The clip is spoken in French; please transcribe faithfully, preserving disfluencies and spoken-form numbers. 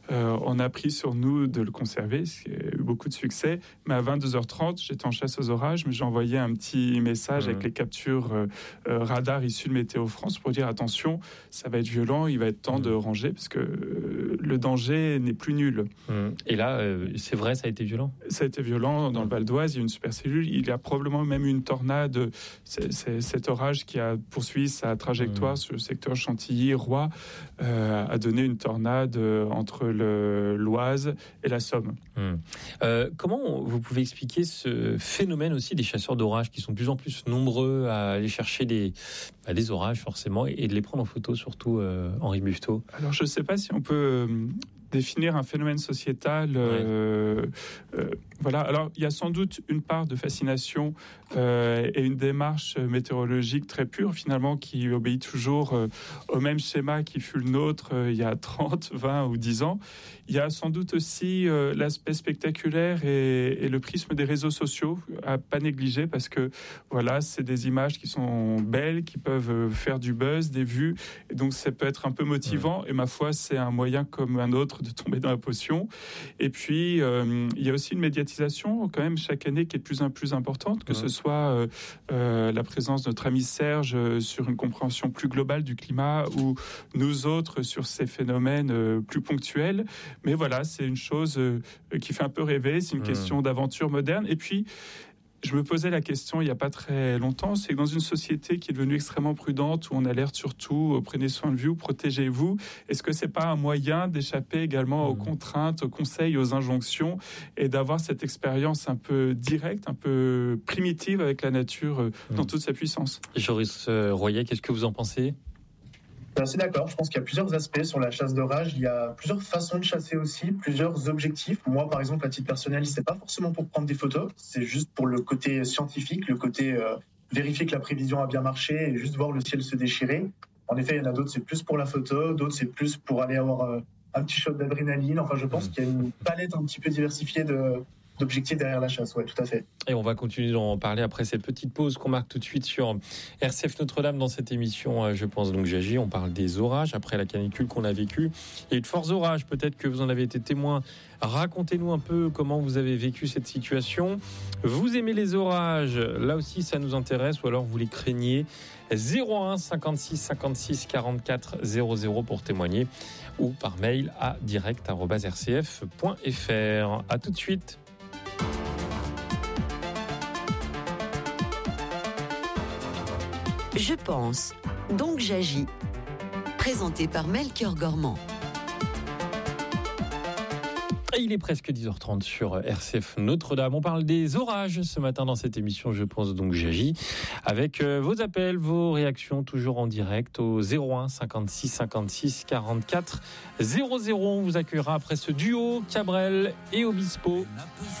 Euh, on a pris sur nous de le conserver, ce qui a eu beaucoup de succès. Mais à vingt-deux heures trente, j'étais en chasse aux orages, mais j'ai envoyé un petit message mmh. avec les captures euh, euh, radar issues de Météo France pour dire attention, ça va être violent, il va être temps mmh. de ranger parce que euh, le danger n'est plus nul. Mmh. Et là, euh, c'est vrai, ça a été violent ? Ça a été violent dans mmh. le Val d'Oise, il y a une supercellule, il y a probablement même une tornade, c'est, c'est cet orage qui a poursuivi sa trajectoire mmh. sur le secteur Chantilly-Roy euh, a donné une tornade euh, entre le, l'Oise et la Somme. Mmh. Euh, comment vous pouvez expliquer ce phénomène aussi des chasseurs d'orage qui sont de plus en plus nombreux à aller chercher des, bah, des orages forcément et de les prendre en photo, surtout euh, Henri Buffetot ? Alors je ne sais pas si on peut... Euh, définir un phénomène sociétal, euh, ouais. euh, voilà. Alors, il y a sans doute une part de fascination euh, et une démarche météorologique très pure, finalement, qui obéit toujours euh, au même schéma qui fut le nôtre euh, il y a trente, vingt ou dix ans. Il y a sans doute aussi euh, l'aspect spectaculaire et, et le prisme des réseaux sociaux à pas négliger parce que, voilà, c'est des images qui sont belles, qui peuvent faire du buzz, des vues, et donc ça peut être un peu motivant. Ouais. Et ma foi, c'est un moyen comme un autre de tomber dans la potion. Et puis, euh, il y a aussi une médiatisation, quand même, chaque année, qui est de plus en plus importante, que ouais. ce soit euh, euh, la présence de notre ami Serge euh, sur une compréhension plus globale du climat, ou nous autres sur ces phénomènes euh, plus ponctuels. Mais voilà, c'est une chose euh, qui fait un peu rêver, c'est une ouais. question d'aventure moderne. Et puis, je me posais la question il n'y a pas très longtemps, c'est que dans une société qui est devenue extrêmement prudente, où on alerte surtout, prenez soin de vous, protégez-vous, est-ce que c'est pas un moyen d'échapper également aux contraintes, aux conseils, aux injonctions, et d'avoir cette expérience un peu directe, un peu primitive avec la nature dans toute sa puissance ? Joris Royer, qu'est-ce que vous en pensez ? Je suis assez d'accord, je pense qu'il y a plusieurs aspects sur la chasse d'orage, il y a plusieurs façons de chasser aussi, plusieurs objectifs. Moi par exemple, à titre personnel, c'est pas forcément pour prendre des photos, c'est juste pour le côté scientifique, le côté euh, vérifier que la prévision a bien marché et juste voir le ciel se déchirer. En effet, il y en a d'autres, c'est plus pour la photo, d'autres c'est plus pour aller avoir euh, un petit shot d'adrénaline. Enfin, je pense mmh. qu'il y a une palette un petit peu diversifiée de... d'objectifs derrière la chasse, ouais, tout à fait. Et on va continuer d'en parler après cette petite pause qu'on marque tout de suite sur R C F Notre-Dame dans cette émission, je pense donc j'agis. On parle des orages après la canicule qu'on a vécue. Il y a eu de forts orages, peut-être que vous en avez été témoin. Racontez-nous un peu comment vous avez vécu cette situation. Vous aimez les orages, là aussi ça nous intéresse, ou alors vous les craignez. zéro un cinquante-six cinquante-six quarante-quatre zéro zéro pour témoigner, ou par mail à direct arobase r c f point f r. À tout de suite. Je pense, donc j'agis. Présenté par Melchior Gormand. Et il est presque dix heures trente sur R C F Notre-Dame. On parle des orages ce matin dans cette émission Je pense donc j'agis. Avec vos appels, vos réactions, toujours en direct au zéro un cinquante-six cinquante-six quarante-quatre zéro zéro. On vous accueillera après ce duo Cabrel et Obispo.